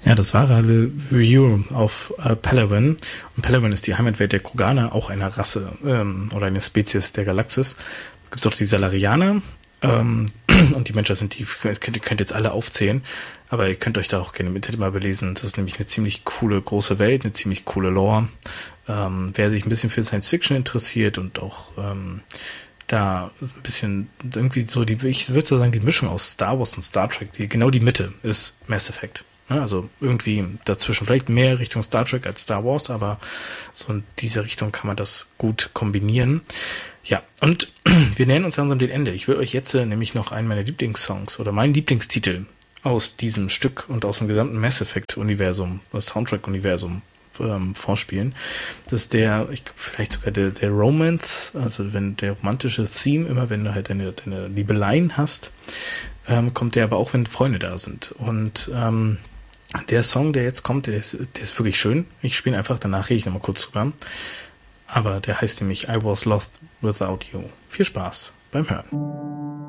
Ja, das war eine Review auf Palawan. Und Palawan ist die Heimatwelt der Kroganer, auch einer Rasse oder eine Spezies der Galaxis. Da gibt es auch die Salarianer. Und die Menschen sind, die könnt jetzt alle aufzählen, aber ihr könnt euch da auch gerne im Internet mal belesen. Das ist nämlich eine ziemlich coole große Welt, eine ziemlich coole Lore. Wer sich ein bisschen für Science Fiction interessiert und auch da ein bisschen irgendwie so ich würde so sagen, die Mischung aus Star Wars und Star Trek, genau die Mitte ist Mass Effect. Ja, also irgendwie dazwischen, vielleicht mehr Richtung Star Trek als Star Wars, aber so in diese Richtung kann man das gut kombinieren. Ja, und wir nähern uns langsam dem Ende. Ich will euch jetzt nämlich noch einen meiner Lieblingssongs oder meinen Lieblingstitel aus diesem Stück und aus dem gesamten Mass Effect-Universum, Soundtrack-Universum vorspielen. Das ist vielleicht sogar der Romance, also wenn der romantische Theme, immer wenn du halt deine Liebeleien hast, kommt der aber auch, wenn Freunde da sind. Und der Song, der jetzt kommt, der ist wirklich schön. Ich spiele einfach, danach rede ich nochmal kurz drüber. Aber der heißt nämlich I Was Lost Without You. Viel Spaß beim Hören.